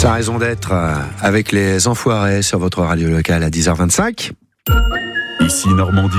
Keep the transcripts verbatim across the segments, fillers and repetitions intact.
Sa raison d'être avec les Enfoirés sur votre radio locale à dix heures vingt-cinq. Ici Normandie.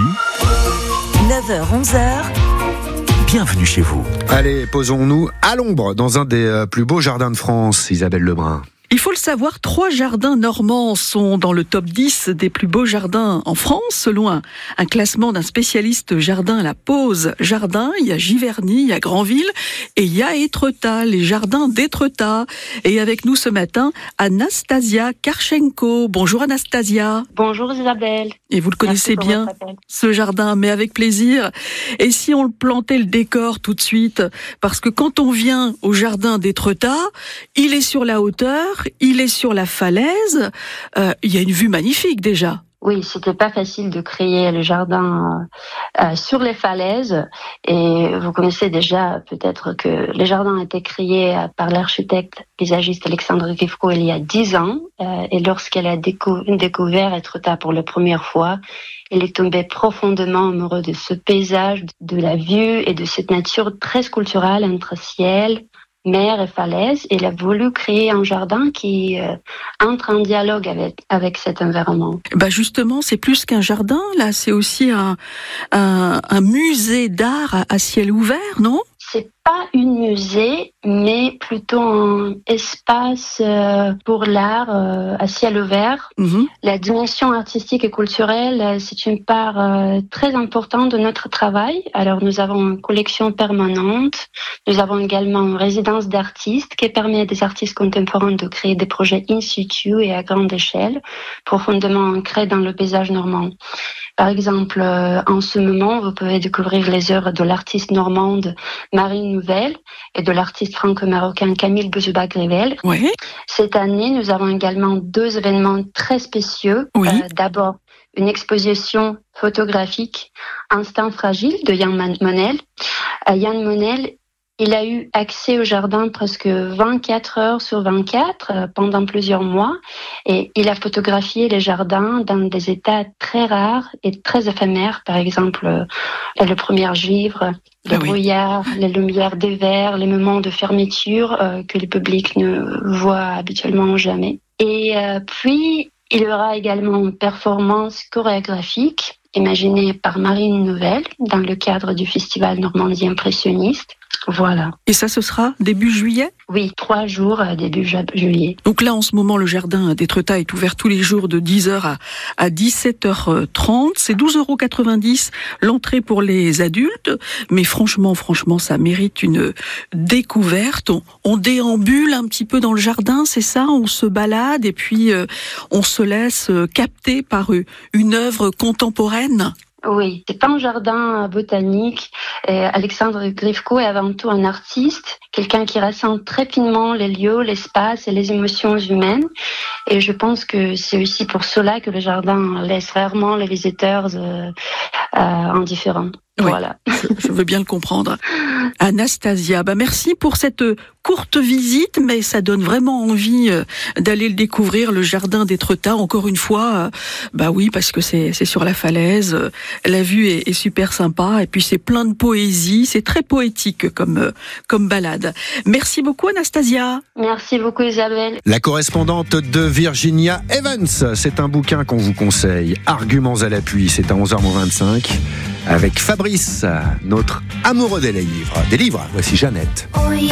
neuf heures onze heures. Bienvenue chez vous. Allez, posons-nous à l'ombre dans un des plus beaux jardins de France, Isabelle Lebrun. Il faut le savoir, trois jardins normands sont dans le top dix des plus beaux jardins en France, selon un, un classement d'un spécialiste jardin à la Pause Jardin. Il y a Giverny, il y a Granville et il y a Étretat, les jardins d'Étretat. Et avec nous ce matin, Anastasia Karchenko. Bonjour Anastasia. Bonjour Isabelle. Et vous le connaissez bien, ce jardin, mais avec plaisir. Et si on plantait le décor tout de suite, parce que quand on vient au jardin d'Étretat, il est sur la hauteur, il est sur la falaise, euh, il y a une vue magnifique déjà. Oui, c'était pas facile de créer le jardin euh, sur les falaises. Et vous connaissez déjà peut-être que le jardin a été créé par l'architecte paysagiste Alexandre Grifko il y a dix ans. Euh, et lorsqu'elle a décou- découvert Étretat pour la première fois, elle est tombée profondément amoureuse de ce paysage, de la vue et de cette nature très sculpturale entre ciel, mer et falaise. Elle a voulu créer un jardin qui euh, entre en dialogue avec, avec cet environnement. Bah justement, c'est plus qu'un jardin, là, c'est aussi un, un, un musée d'art à, à ciel ouvert, non ? C'est pas un musée, mais plutôt un espace euh, pour l'art euh, à ciel ouvert. Mm-hmm. La dimension artistique et culturelle, c'est une part euh, très importante de notre travail. Alors nous avons une collection permanente, nous avons également une résidence d'artistes qui permet à des artistes contemporains de créer des projets in situ et à grande échelle, profondément ancrés dans le paysage normand. Par exemple, euh, en ce moment, vous pouvez découvrir les œuvres de l'artiste normande Marine Nouvelle et de l'artiste franco-marocain Camille Bezuba-Grével. Oui. Cette année, nous avons également deux événements très spéciaux. Oui. Euh, d'abord, une exposition photographique Instant fragile de Yann Monel. Euh, Yann Monel, il a eu accès au jardin presque vingt-quatre heures sur vingt-quatre euh, pendant plusieurs mois et il a photographié les jardins dans des états très rares et très éphémères. Par exemple, euh, le premier givre, le ah brouillard, oui. les lumières des verres, les moments de fermeture euh, que le public ne voit habituellement jamais. Et euh, puis, il y aura également une performance chorégraphique imaginée par Marine Nouvelle dans le cadre du Festival Normandie Impressionniste. Voilà. Et ça, ce sera début juillet ? Oui, trois jours à début ju- juillet. Donc là, en ce moment, le jardin d'Étretat est ouvert tous les jours de dix heures à, à dix-sept heures trente. C'est douze euros quatre-vingt-dix l'entrée pour les adultes. Mais franchement, franchement, ça mérite une découverte. On, on déambule un petit peu dans le jardin, c'est ça ? On se balade et puis euh, on se laisse capter par une œuvre contemporaine. Oui, c'est pas un jardin botanique. Euh, Alexandre Grifko est avant tout un artiste, quelqu'un qui ressent très finement les lieux, l'espace et les émotions humaines. Et je pense que c'est aussi pour cela que le jardin laisse rarement les visiteurs euh, euh, indifférents. Oui, voilà. je, je veux bien le comprendre. Anastasia, bah merci pour cette courte visite, mais ça donne vraiment envie d'aller le découvrir, le jardin d'Étretat. Encore une fois, bah oui, parce que c'est, c'est sur la falaise, la vue est, est super sympa, et puis c'est plein de poésie, c'est très poétique comme, comme balade. Merci beaucoup Anastasia. Merci beaucoup Isabelle. La correspondante de Virginia Evans, c'est un bouquin qu'on vous conseille. Arguments à l'appui, c'est à onze heures vingt-cinq. Avec Fabrice, notre amoureux des livres. Des livres, voici Jeannette. Oh yeah.